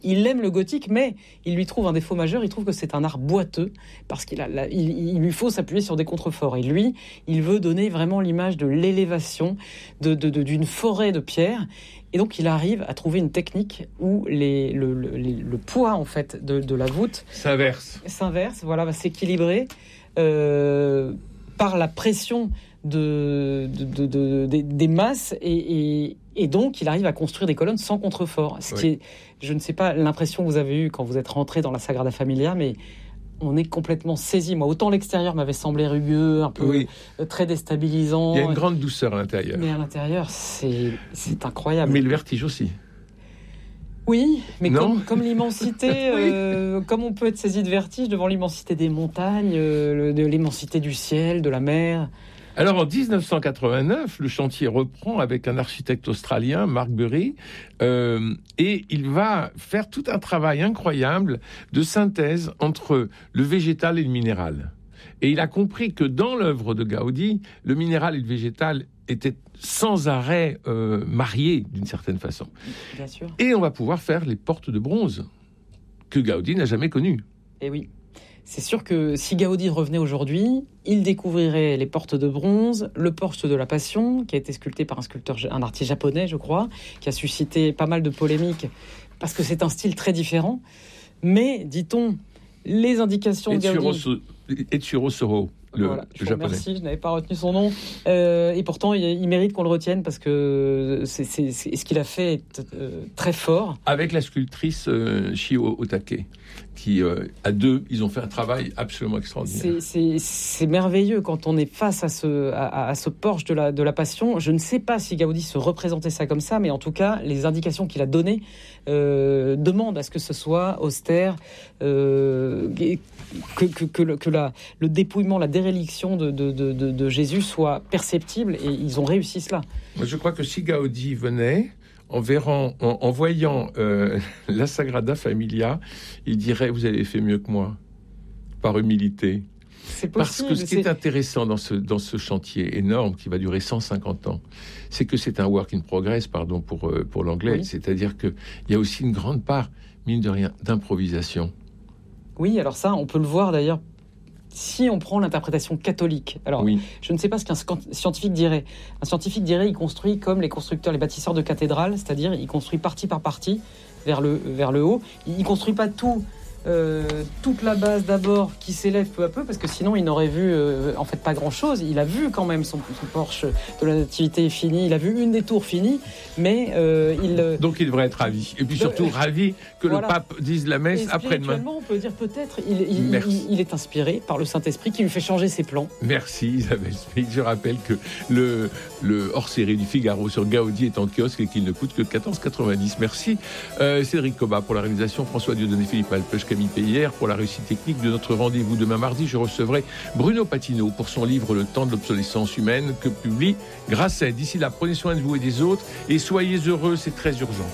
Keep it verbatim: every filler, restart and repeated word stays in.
Il aime le gothique, mais il lui trouve un défaut majeur. Il trouve que c'est un art boiteux parce qu'il a, la, il, il lui faut s'appuyer sur des contreforts. Et lui, il veut donner vraiment l'image de l'élévation de, de, de, d'une forêt de pierre. Et donc, il arrive à trouver une technique où les, le, le, le poids en fait de, de la voûte s'inverse. S'inverse, voilà, va s'équilibrer euh, par la pression de, de, de, de, de des masses et, et Et donc, il arrive à construire des colonnes sans contrefort. Ce oui. qui est, je ne sais pas l'impression que vous avez eue quand vous êtes rentré dans la Sagrada Familia, mais on est complètement saisi. Moi, autant l'extérieur m'avait semblé rugueux, un peu oui. très déstabilisant. Il y a une grande douceur à l'intérieur. Mais à l'intérieur, c'est, c'est incroyable. Mais le vertige aussi. Oui, mais comme, comme l'immensité, oui. euh, comme on peut être saisi de vertige devant l'immensité des montagnes, euh, de l'immensité du ciel, de la mer. Alors en dix-neuf cent quatre-vingt-neuf, le chantier reprend avec un architecte australien, Mark Burry, euh, et il va faire tout un travail incroyable de synthèse entre le végétal et le minéral. Et il a compris que dans l'œuvre de Gaudi, le minéral et le végétal étaient sans arrêt euh, mariés d'une certaine façon. Bien sûr. Et on va pouvoir faire les portes de bronze que Gaudi n'a jamais connues. Eh oui. C'est sûr que si Gaudi revenait aujourd'hui, il découvrirait les portes de bronze, le porche de la Passion, qui a été sculpté par un sculpteur, un artiste japonais, je crois, qui a suscité pas mal de polémiques, parce que c'est un style très différent. Mais, dit-on, les indications de Gaudi... Etsuro Soro, le, voilà, je le vous japonais. Merci, je n'avais pas retenu son nom. Euh, et pourtant, il, il mérite qu'on le retienne, parce que c'est, c'est, c'est, ce qu'il a fait est euh, très fort. Avec la sculptrice euh, Shio Otake, qui, euh, à deux, ils ont fait un travail absolument extraordinaire. C'est, c'est, c'est merveilleux quand on est face à ce, à, à ce porche de la, de la Passion. Je ne sais pas si Gaudi se représentait ça comme ça, mais en tout cas, les indications qu'il a données euh, demandent à ce que ce soit austère, euh, que, que, que, le, que la, le dépouillement, la déréliction de, de, de, de, de Jésus soit perceptible, et ils ont réussi cela. Moi, je crois que si Gaudi venait... En, verrant, en, en voyant euh, la Sagrada Familia, il dirait « Vous avez fait mieux que moi », par humilité. C'est possible, Parce que ce qui c'est... est intéressant dans ce, dans ce chantier énorme, qui va durer cent cinquante ans, c'est que c'est un work in progress, pardon pour, euh, pour l'anglais, oui. C'est-à-dire qu'il y a aussi une grande part, mine de rien, d'improvisation. Oui, alors ça, on peut le voir d'ailleurs, si on prend l'interprétation catholique. Alors, oui. Je ne sais pas ce qu'un scientifique dirait. Un scientifique dirait il construit comme les constructeurs, les bâtisseurs de cathédrales, c'est-à-dire il construit partie par partie vers le, vers le haut. Il ne construit pas tout, euh, toute la base d'abord qui s'élève peu à peu, parce que sinon il n'aurait vu euh, en fait pas grand-chose. Il a vu quand même son, son porche de la Nativité fini, il a vu une des tours finie, mais euh, il... Donc il devrait être ravi. Et puis surtout euh, ravi que voilà. Le pape dise la messe après-demain. Spirituellement, on peut dire peut-être il, il, il, il est inspiré par le Saint-Esprit qui lui fait changer ses plans. Merci Isabelle Smith. Je rappelle que le, le hors-série du Figaro sur Gaudi est en kiosque et qu'il ne coûte que quatorze quatre-vingt-dix. Merci euh, Cédric Cobat pour la réalisation, François Dieudonné, Philippe Alpech, Camille Payère pour la réussite technique de notre rendez-vous. Demain mardi, je recevrai Bruno Patino pour son livre Le temps de l'obsolescence humaine que publie Grasset. D'ici là, prenez soin de vous et des autres et soyez heureux, c'est très urgent.